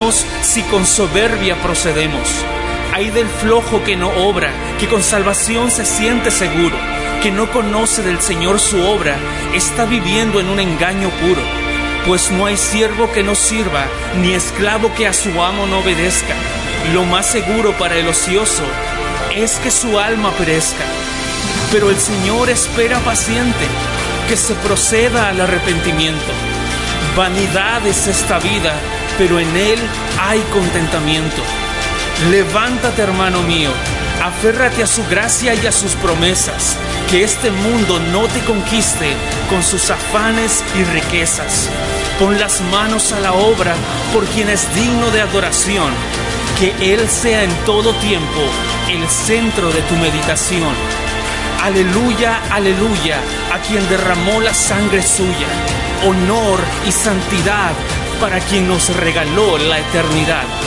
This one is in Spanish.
Dios si con soberbia procedemos. Ay del flojo que no obra, que con salvación se siente seguro, que no conoce del Señor su obra, está viviendo en un engaño puro. Pues no hay siervo que no sirva, ni esclavo que a su amo no obedezca. Lo más seguro para el ocioso es que su alma perezca. Pero el Señor espera paciente que se proceda al arrepentimiento. Vanidad es esta vida, pero en Él hay contentamiento. Levántate, hermano mío, aférrate a su gracia y a sus promesas, que este mundo no te conquiste con sus afanes y riquezas. Pon las manos a la obra por quien es digno de adoración, que Él sea en todo tiempo el centro de tu meditación. Aleluya, aleluya, a quien derramó la sangre suya, honor y santidad para quien nos regaló la eternidad.